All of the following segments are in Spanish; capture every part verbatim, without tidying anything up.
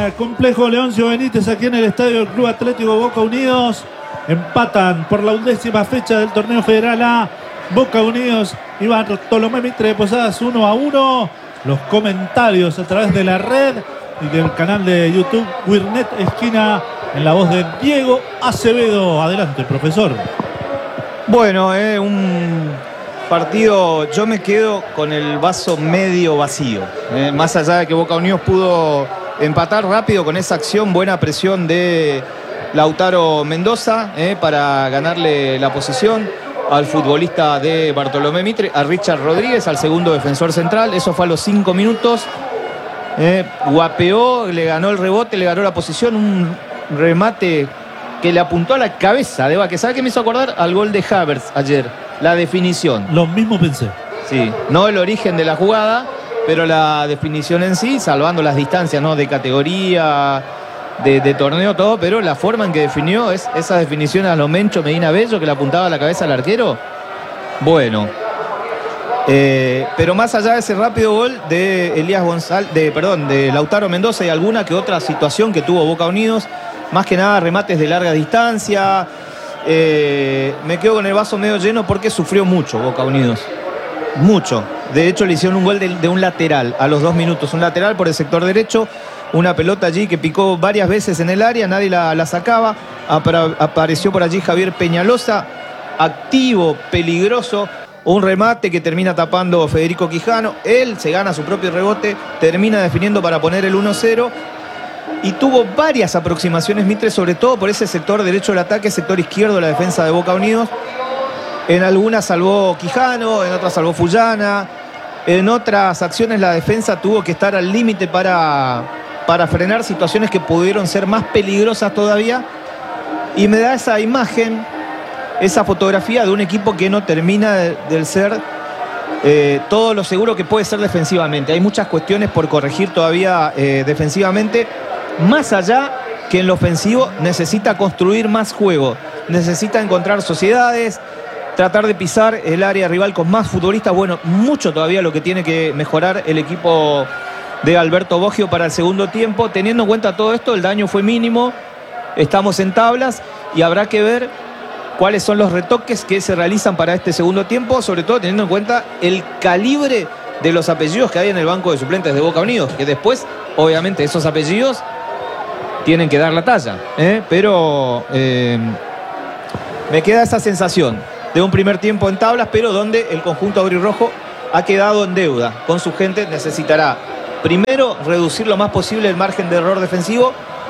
eh, complejo Leoncio Benítez, aquí en el estadio del Club Atlético Boca Unidos. Empatan por la undécima fecha del torneo federal A. Boca Unidos y Bartolomé Mitre de Posadas uno a uno. Los comentarios a través de la red y del canal de YouTube Wirnet Esquina en la voz de Diego Acevedo. Adelante, profesor. Bueno, eh, un partido, yo me quedo con el vaso medio vacío. Eh, más allá de que Boca Unidos pudo empatar rápido con esa acción, buena presión de Lautaro Mendoza eh, para ganarle la posición al futbolista de Bartolomé Mitre, a Richard Rodríguez, al segundo defensor central. Eso fue a los cinco minutos. Eh, guapeó, le ganó el rebote, le ganó la posición. Un remate que le apuntó a la cabeza de Vázquez. ¿Sabe qué me hizo acordar? Al gol de Havertz ayer. La definición. Lo mismo pensé. Sí, no el origen de la jugada, pero la definición en sí, salvando las distancias, ¿no? De categoría, de, de torneo, todo, pero la forma en que definió es esa definición a lo Mencho Medina Bello, que le apuntaba a la cabeza al arquero. Bueno. Eh, pero más allá de ese rápido gol de Elías González, de, perdón, de Lautaro Mendoza y alguna que otra situación que tuvo Boca Unidos, más que nada remates de larga distancia. Eh, me quedo con el vaso medio lleno porque sufrió mucho Boca Unidos. Mucho. De hecho, le hicieron un gol de, de un lateral a los dos minutos. Un lateral por el sector derecho. Una pelota allí que picó varias veces en el área. Nadie la, la sacaba. Apara, apareció por allí Javier Peñalosa. Activo, peligroso. Un remate que termina tapando Federico Quijano. Él se gana su propio rebote. Termina definiendo para poner el uno cero. Y tuvo varias aproximaciones Mitre, sobre todo por ese sector derecho del ataque, sector izquierdo de la defensa de Boca Unidos. En algunas salvó Quijano, en otras salvó Fullana. En otras acciones la defensa tuvo que estar al límite para, para frenar situaciones que pudieron ser más peligrosas todavía. Y me da esa imagen, esa fotografía de un equipo que no termina de, de ser eh, todo lo seguro que puede ser defensivamente. Hay muchas cuestiones por corregir todavía eh, defensivamente. Más allá que en lo ofensivo necesita construir más juego, necesita encontrar sociedades, tratar de pisar el área rival con más futbolistas. Bueno, mucho todavía lo que tiene que mejorar el equipo de Alberto Boggio para el segundo tiempo. Teniendo en cuenta todo esto, el daño fue mínimo, estamos en tablas y habrá que ver cuáles son los retoques que se realizan para este segundo tiempo, sobre todo teniendo en cuenta el calibre de los apellidos que hay en el banco de suplentes de Boca Unidos, que después, obviamente, esos apellidos tienen que dar la talla, ¿eh? pero eh, me queda esa sensación de un primer tiempo en tablas, pero donde el conjunto aurirrojo ha quedado en deuda con su gente. Necesitará primero reducir lo más posible el margen de error defensivo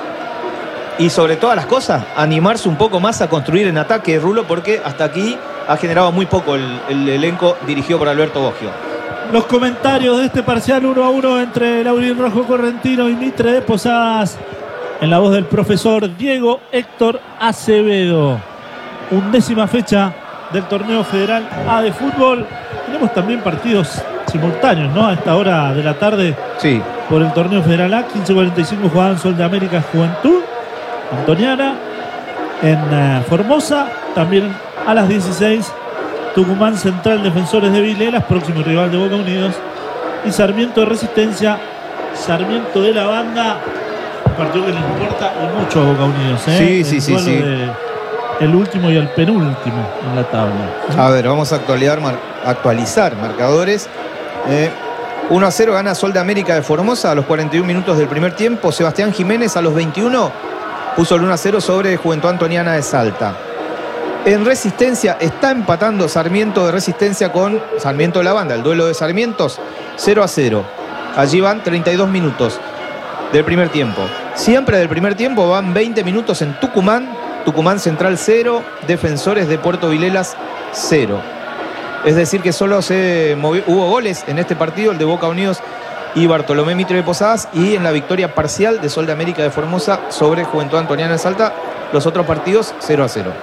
y, sobre todas las cosas, animarse un poco más a construir en ataque, Rulo, porque hasta aquí ha generado muy poco el, el elenco dirigido por Alberto Boggio. Los comentarios de este parcial uno a uno entre el aurirrojo correntino y Mitre de Posadas, en la voz del profesor Diego Héctor Acevedo. Undécima fecha del torneo federal A de fútbol. Tenemos también partidos simultáneos, ¿no? A esta hora de la tarde. Sí. Por el torneo federal A. quince cuarenta y cinco jugaban Sol de América Juventud Antoniana en uh, Formosa. También a las dieciséis Tucumán Central Defensores de Vilelas, próximo rival de Boca Unidos. Y Sarmiento de Resistencia, Sarmiento de la Banda. Partido que le importa y mucho a Boca Unidos, ¿eh? Sí, sí, sí, sí. El último y el penúltimo en la tabla. A ver, vamos a actualizar, mar, actualizar marcadores. Eh, uno a cero gana Sol de América de Formosa a los cuarenta y un minutos del primer tiempo. Sebastián Jiménez a los veintiuno puso el uno a cero sobre Juventud Antoniana de Salta. En Resistencia está empatando Sarmiento de Resistencia con Sarmiento de la Banda. El duelo de Sarmientos, cero a cero. Allí van treinta y dos minutos del primer tiempo. Siempre del primer tiempo van veinte minutos en Tucumán. Tucumán Central cero, Defensores de Puerto Vilelas cero. Es decir que solo se movió, hubo goles en este partido, el de Boca Unidos y Bartolomé Mitre de Posadas, y en la victoria parcial de Sol de América de Formosa sobre Juventud Antoniana de Salta. Los otros partidos cero a cero.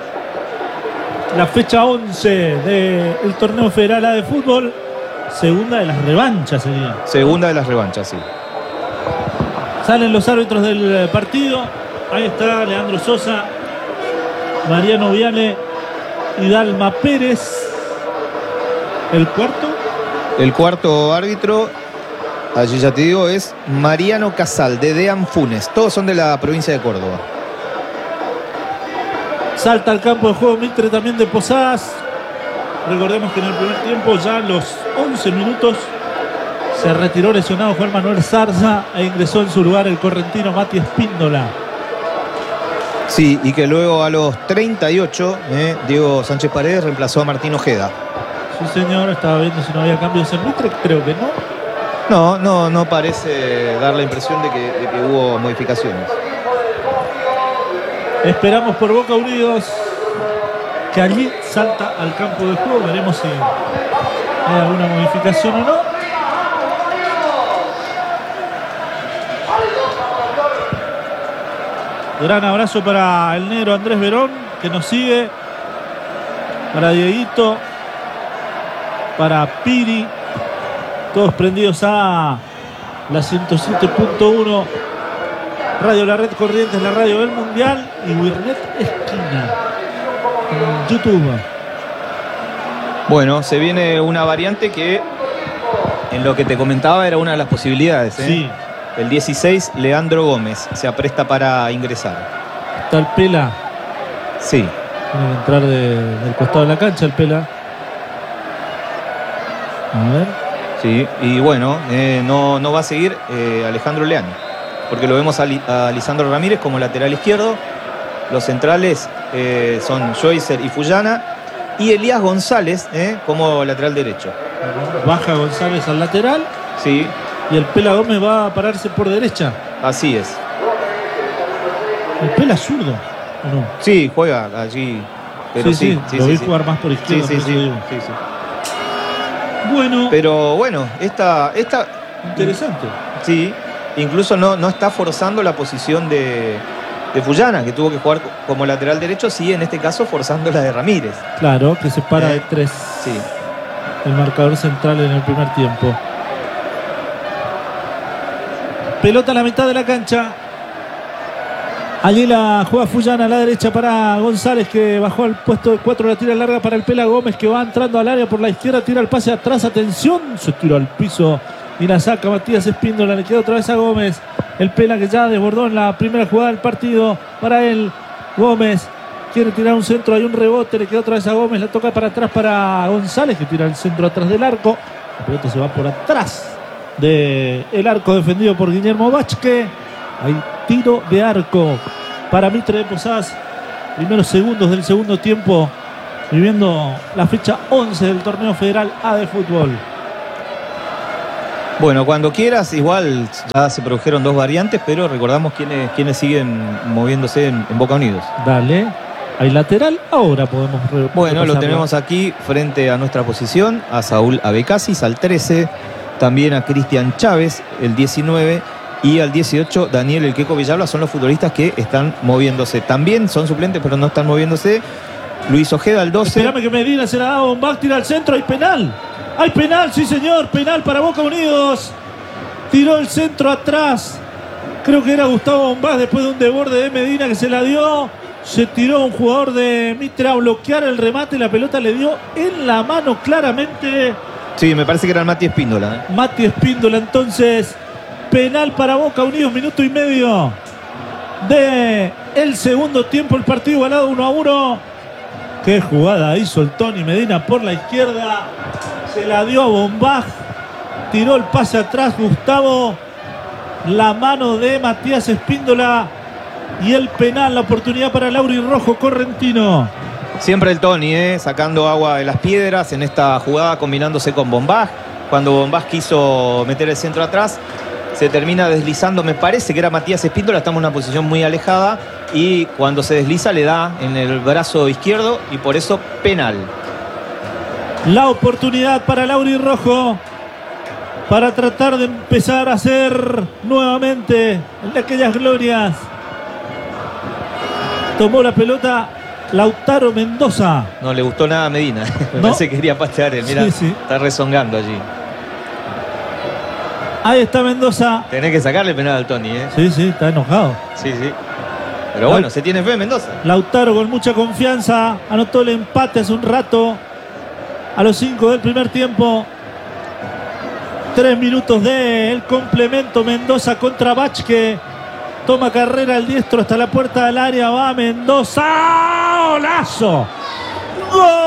La fecha once del torneo federal A de fútbol, segunda de las revanchas sería. Segunda de las revanchas, sí. Salen los árbitros del partido. Ahí está Leandro Sosa, Mariano Viale y Dalma Pérez. ¿El cuarto? El cuarto árbitro allí ya te digo, es Mariano Casal, de Dean Funes. Todos son de la provincia de Córdoba. Salta al campo de juego Mitre también de Posadas. Recordemos que en el primer tiempo, ya a los once minutos, se retiró lesionado Juan Manuel Zarza e ingresó en su lugar el correntino Mati Espíndola. Sí, y que luego a los treinta y ocho, eh, Diego Sánchez Paredes reemplazó a Martín Ojeda. Sí, señor, estaba viendo si no había cambios en Mitre, creo que no. No, no, no parece dar la impresión de que, de que hubo modificaciones. Esperamos por Boca Unidos, que allí salta al campo de juego. Veremos si hay alguna modificación o no. Gran abrazo para el negro Andrés Verón, que nos sigue. Para Dieguito. Para Piri. Todos prendidos a la ciento siete punto uno. Radio La Red Corrientes, la radio del Mundial. Y Wirnet Esquina en YouTube. Bueno, se viene una variante que, en lo que te comentaba, era una de las posibilidades, ¿eh? Sí. El dieciséis, Leandro Gómez se apresta para ingresar. Está el Pela. Sí. Tiene que entrar de, del costado de la cancha el Pela. A ver. Sí, y bueno, eh, no, no va a seguir eh, Alejandro Leani, porque lo vemos a, Li, a Lisandro Ramírez como lateral izquierdo. Los centrales eh, son Schweizer y Fullana. Y Elías González eh, como lateral derecho. Baja González al lateral. Sí. Y el Pela Gómez va a pararse por derecha. Así es. ¿El Pela zurdo o no? Sí, juega allí. Pero sí, sí, sí, sí, lo sí, vi sí. jugar más por izquierda. Sí, sí, sí, sí, sí. Bueno. Pero bueno, esta, esta... Interesante. Sí, incluso no, no está forzando la posición de, de Fullana, que tuvo que jugar como lateral derecho, sí, en este caso forzando la de Ramírez. Claro, que se para Eh, de tres. Sí. El marcador central en el primer tiempo. Pelota a la mitad de la cancha. Allí la juega Fullana a la derecha para González, que bajó al puesto de cuatro. La tira larga para el Pela Gómez, que va entrando al área por la izquierda. Tira el pase atrás. Atención. Se tira al piso y la saca Matías Espíndola. Le queda otra vez a Gómez. El Pela, que ya desbordó en la primera jugada del partido. Para él, Gómez quiere tirar un centro. Hay un rebote. Le queda otra vez a Gómez. La toca para atrás para González, que tira el centro atrás del arco. La pelota se va por atrás del arco, defendido por Guillermo Vázquez. Hay tiro de arco para Mitre de Posadas. Primeros segundos del segundo tiempo, viviendo la fecha once del torneo federal A de fútbol. Bueno, cuando quieras, igual ya se produjeron dos variantes, pero recordamos quiénes, quiénes siguen moviéndose en, en Boca Unidos. Dale. Hay lateral, ahora podemos re- Bueno, lo repasarlo. tenemos aquí frente a nuestra posición, a Saúl Abecasis al trece, también a Cristian Chávez, el diecinueve, y al dieciocho, Daniel El Queco Villalba. Son los futbolistas que están moviéndose. También son suplentes, pero no están moviéndose. Luis Ojeda, al doce. Esperame que Medina se la da a Bombach, tira al centro, hay penal. Hay penal, sí señor, penal para Boca Unidos. Tiró el centro atrás. Creo que era Gustavo Bombach después de un desborde de Medina que se la dio. Se tiró un jugador de Mitre a bloquear el remate. La pelota le dio en la mano claramente Sí, me parece que era el Mati Espíndola. ¿eh? Mati Espíndola. Entonces, penal para Boca Unidos, minuto y medio de el segundo tiempo. El partido igualado uno a uno. Qué jugada hizo el Tony Medina por la izquierda. Se la dio a Bombach. Tiró el pase atrás Gustavo. La mano de Matías Espíndola. Y el penal, la oportunidad para Lauri Rojo Correntino. Siempre el Tony, ¿eh? sacando agua de las piedras en esta jugada, combinándose con Bombach. Cuando Bombach quiso meter el centro atrás, se termina deslizando. Me parece que era Matías Espíndola. Estamos en una posición muy alejada. Y cuando se desliza le da en el brazo izquierdo. Y por eso penal. La oportunidad para Lauri Rojo. Para tratar de empezar a ser nuevamente en aquellas glorias. Tomó la pelota Lautaro Mendoza. No le gustó nada a Medina. Me ¿No? parece que quería patear él. Mirá, Sí, sí. está rezongando allí. Ahí está Mendoza. Tenés que sacarle penal al Tony, ¿eh? Sí, sí, está enojado. Sí, sí. Pero bueno, se tiene fe Mendoza. Lautaro con mucha confianza. Anotó el empate hace un rato. A los cinco del primer tiempo. Tres minutos del complemento. Mendoza contra Vázquez. Toma carrera el diestro hasta la puerta del área. Va Mendoza. ¡Golazo! ¡Gol!